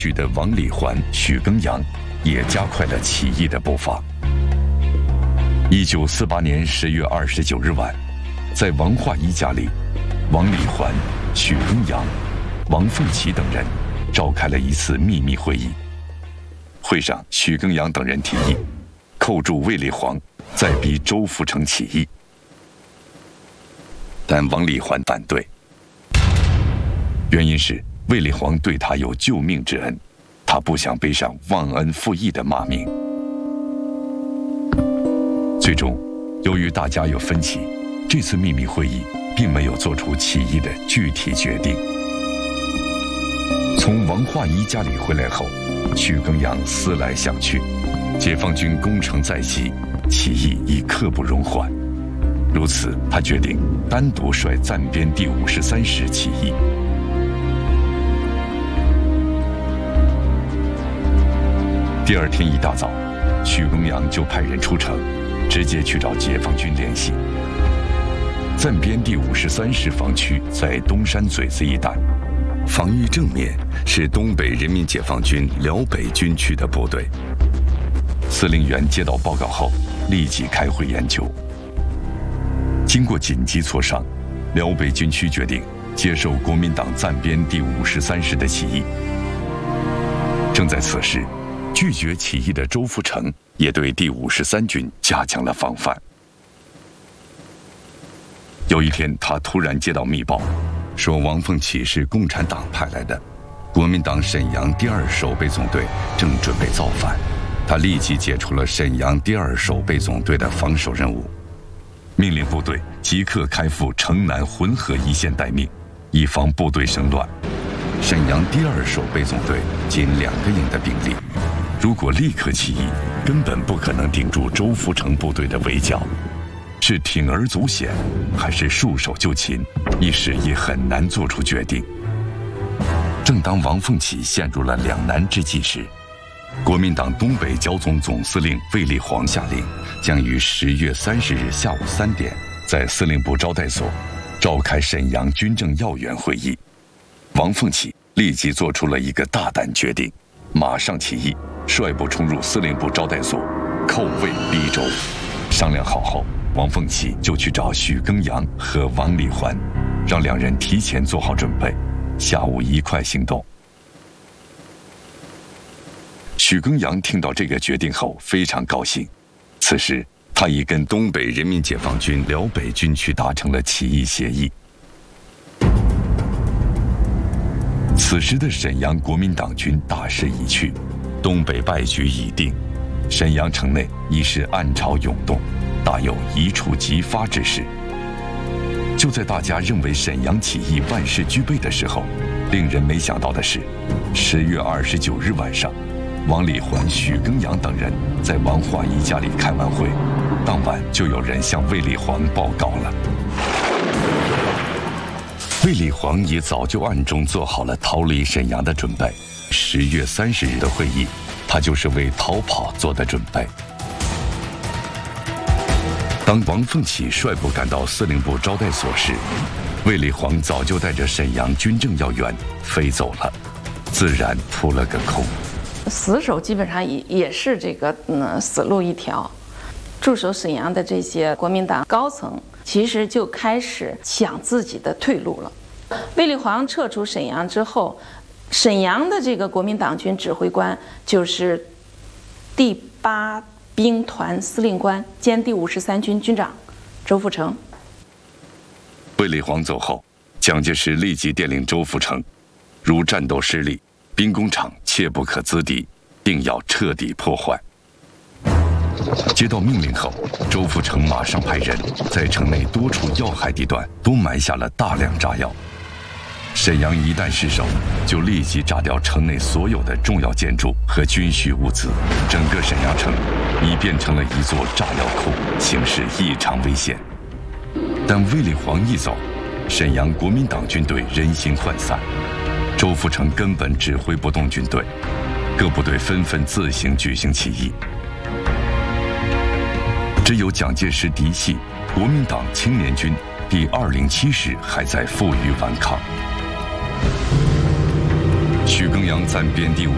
举的王礼环、许耕阳也加快了起义的步伐。1948年10月29日晚，在王化一家里，王礼环、许耕阳、王凤岐等人召开了一次秘密会议。会上，许耕阳等人提议扣住卫立煌，再逼周福成起义，但王礼环反对，原因是卫立煌对他有救命之恩，他不想背上忘恩负义的骂名。最终，由于大家有分歧，这次秘密会议并没有做出起义的具体决定。从王化一家里回来后，许耕阳思来想去，解放军攻城在即，起义已刻不容缓。如此，他决定单独率暂编第53师起义。第二天一大早，许耕阳就派人出城，直接去找解放军联系。暂编第53师防区在东山嘴子一带，防御正面是东北人民解放军辽北军区的部队。司令员接到报告后，立即开会研究。经过紧急磋商，辽北军区决定接受国民党暂编第53师的起义。正在此时，拒绝起义的周福成也对第53军加强了防范。有一天，他突然接到密报，说王凤岐是共产党派来的，国民党沈阳第2守备总队正准备造反。他立即解除了沈阳第2守备总队的防守任务，命令部队即刻开赴城南浑河一线待命，以防部队生乱。沈阳第2守备总队仅2个营的兵力，如果立刻起义，根本不可能顶住周福成部队的围剿，是铤而走险，还是束手就擒，一时也很难做出决定。正当王凤岐陷入了两难之际时，国民党东北剿总总司令卫立煌下令，将于10月30日下午3点，在司令部招待所召开沈阳军政要员会议。王凤岐立即做出了一个大胆决定，马上起义，率部冲入司令部招待所，扣卫逼周。商量好后，王凤岐就去找许耕阳和王礼环，让两人提前做好准备，下午一块行动。许耕阳听到这个决定后非常高兴，此时他已跟东北人民解放军辽北军区达成了起义协议。此时的沈阳国民党军大势已去，东北败局已定，沈阳城内已是暗潮涌动，大有一触即发之势。就在大家认为沈阳起义万事俱备的时候，令人没想到的是，10月29日晚上，王礼环、许耕阳等人在王化一家里开完会，当晚就有人向卫立煌报告了。卫立煌也早就暗中做好了逃离沈阳的准备。10月30日的会议，他就是为逃跑做的准备。当王凤岐率部赶到司令部招待所时，卫立煌早就带着沈阳军政要员飞走了，自然扑了个空。 死守基本上也是这个死路一条。驻守沈阳的这些国民党高层，其实就开始想自己的退路了。卫立煌撤出沈阳之后，沈阳的这个国民党军指挥官就是第8兵团司令官兼第53军军长周福成。 卫立煌走后，蒋介石立即电令周福成，如战斗失利，兵工厂切不可资敌，定要彻底破坏。接到命令后，周福成马上派人在城内多处要害地段都埋下了大量炸药。沈阳一旦失守，就立即炸掉城内所有的重要建筑和军需物资，整个沈阳城已变成了一座炸药库，形势异常危险。但卫立煌一走，沈阳国民党军队人心涣散，周福成根本指挥不动军队，各部队纷纷自行举行起义。只有蒋介石嫡系国民党青年军第207师还在负隅顽抗。许耕阳暂编第